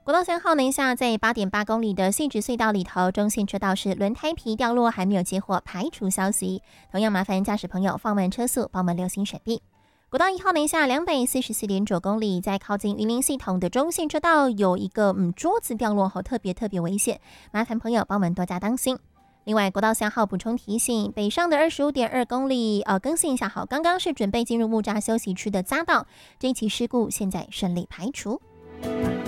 国道3号南下在8.8公里的汐止隧道里头，中线车道是轮胎皮掉落，还没有接获排除消息。同样麻烦驾驶朋友放慢车速，帮我们留心闪避。国道1号南下244.9公里，在靠近云林系统的中线车道有一个桌子掉落后，特别危险，麻烦朋友帮我们多加当心。另外，国道3号补充提醒，北上的25.2公里，更新一下好，刚刚是准备进入木栅休息区的匝道，这一起事故现在顺利排除。